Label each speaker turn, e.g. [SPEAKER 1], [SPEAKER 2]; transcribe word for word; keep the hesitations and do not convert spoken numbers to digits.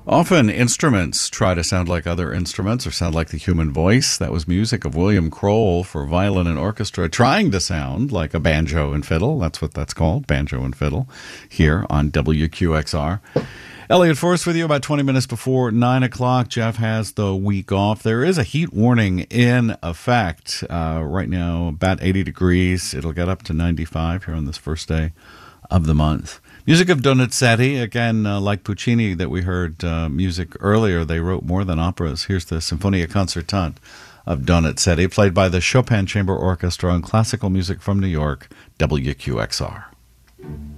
[SPEAKER 1] Often instruments try to sound like other instruments or sound like the human voice. That was music of William Kroll for violin and orchestra, trying to sound like a banjo and fiddle. That's what that's called, banjo and fiddle, here on W Q X R. Elliot Forrest with you about twenty minutes before nine o'clock. Jeff has the week off. There is a heat warning in effect uh, right now, about eighty degrees. It'll get up to ninety-five here on this first day of the month. Music of Donizetti, again, uh, like Puccini that we heard uh, music earlier, they wrote more than operas. Here's the Sinfonia Concertante of Donizetti, played by the Chopin Chamber Orchestra on Classical Music from New York, W Q X R.